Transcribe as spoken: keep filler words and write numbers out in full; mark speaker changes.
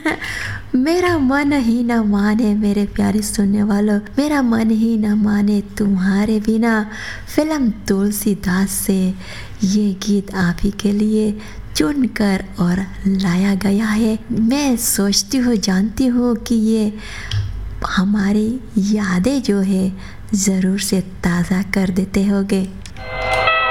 Speaker 1: मेरा मन ही न माने मेरे प्यारे सुनने वालों, मेरा मन ही न माने तुम्हारे बिना। फिल्म तुलसीदास से ये गीत आप ही के लिए चुनकर और लाया गया है। मैं सोचती हूँ, जानती हूँ कि ये हमारी यादें जो है ज़रूर से ताज़ा कर देते होगे।